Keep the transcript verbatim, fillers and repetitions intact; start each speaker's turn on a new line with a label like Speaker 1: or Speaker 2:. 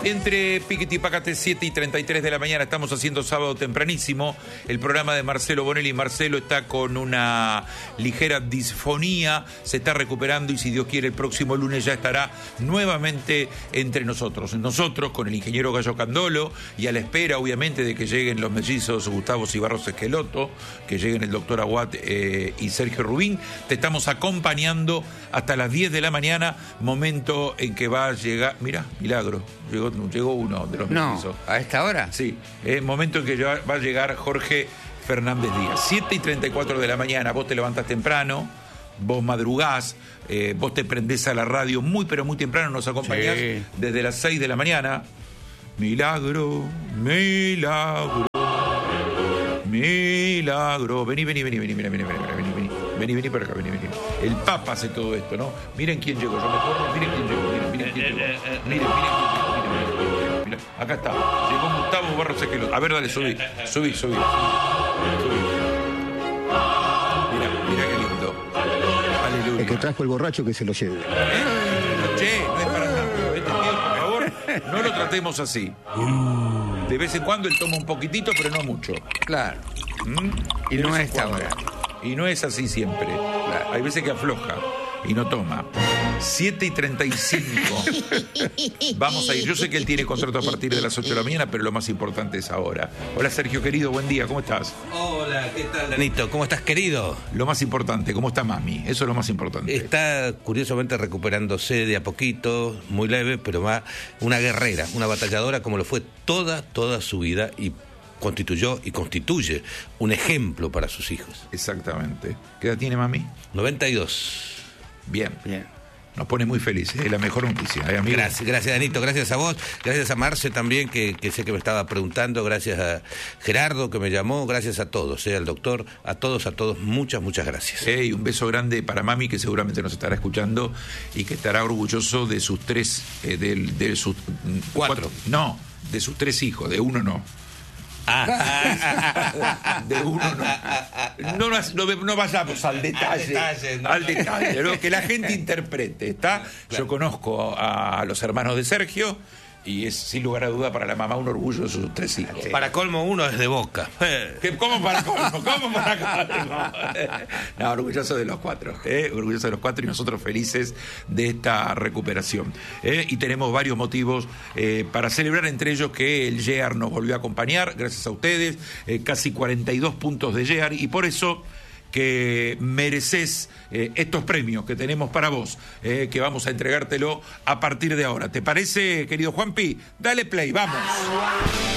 Speaker 1: Entre Piquete y Pacate, siete y treinta y tres de la mañana, estamos haciendo sábado tempranísimo. El programa de Marcelo Bonelli. Marcelo está con una ligera disfonía, se está recuperando y si Dios quiere el próximo lunes ya estará nuevamente entre nosotros. Nosotros con el ingeniero Gallo Candolo y a la espera obviamente de que lleguen los mellizos Gustavo Cibarros Esqueloto, que lleguen el doctor Aguat eh, y Sergio Rubín. Te estamos acompañando hasta las diez de la mañana, momento en que va a llegar, mira, milagro, llegó, llegó uno de los mellizos.
Speaker 2: No, ¿a esta hora?
Speaker 1: Sí, es momento en que va a llegar Jorge Fernández Díaz. siete y treinta y cuatro de la mañana, vos te levantás temprano, vos madrugás, eh, vos te prendés a la radio muy pero muy temprano, nos acompañás sí. Desde las seis de la mañana. Milagro, milagro, milagro. Vení, vení, vení, vení, vení, vení, vení, vení, vení, vení, vení por acá, vení, vení. El Papa hace todo esto, ¿no? Miren quién llegó, yo me corro, miren quién llegó, miren, miren quién llegó. Miren, miren quién llegó, miren, miren, miren. Acá está, llegó Gustavo Barros Esqueloto. A ver, dale, subí, subí, subí. subí. Mira, mira qué lindo. Aleluya.
Speaker 3: El que trajo el borracho que se lo lleve.
Speaker 1: Eh, che, no es para tanto. Este tío, por favor, no lo tratemos así. De vez en cuando él toma un poquitito, pero no mucho.
Speaker 2: Claro.
Speaker 1: ¿Mm?
Speaker 2: Y no es esta hora.
Speaker 1: Y no es así siempre. Claro. Hay veces que afloja y no toma. siete y treinta y cinco. Vamos a ir. Yo sé que él tiene contrato a partir de las ocho de la mañana, pero lo más importante es ahora. Hola Sergio, querido, buen día, ¿cómo estás?
Speaker 4: Hola, ¿qué tal, Danito? ¿Cómo estás, querido?
Speaker 1: Lo más importante, ¿cómo está mami? Eso es lo más importante.
Speaker 4: Está curiosamente recuperándose de a poquito, muy leve, pero va una guerrera, una batalladora como lo fue toda, toda su vida y constituyó y constituye un ejemplo para sus hijos.
Speaker 1: Exactamente. ¿Qué edad tiene mami?
Speaker 4: noventa y dos.
Speaker 1: Bien. Bien. Nos pone muy felices, es la mejor noticia. ¿eh, amigo?
Speaker 4: Gracias, gracias, Danito, gracias a vos, gracias a Marce también, que, que sé que me estaba preguntando, gracias a Gerardo que me llamó, gracias a todos, eh, al doctor, a todos, a todos, muchas, muchas gracias.
Speaker 1: Eh, y un beso grande para mami, que seguramente nos estará escuchando y que estará orgulloso de sus tres, eh, de, de sus
Speaker 4: cuatro.
Speaker 1: cuatro, no, de sus tres hijos, de uno no.
Speaker 4: Ah.
Speaker 1: De uno no. No, no, no vayamos al detalle, al detalle, no. al detalle ¿no? Que la gente interprete, ¿está? Claro. Yo conozco a los hermanos de Sergio y es sin lugar a duda para la mamá un orgullo de sus tres hijos.
Speaker 4: Para colmo uno es de Boca.
Speaker 1: ¿Qué, ¿Cómo para colmo? ¿Cómo para colmo? No, orgulloso de los cuatro, ¿eh? orgulloso de los cuatro y nosotros felices de esta recuperación. ¿eh? Y tenemos varios motivos eh, para celebrar, entre ellos que el G E A R nos volvió a acompañar, gracias a ustedes, eh, casi cuarenta y dos puntos de G E A R y por eso que mereces eh, estos premios que tenemos para vos, eh, que vamos a entregártelo a partir de ahora. ¿Te parece, querido Juanpi? Dale play, vamos.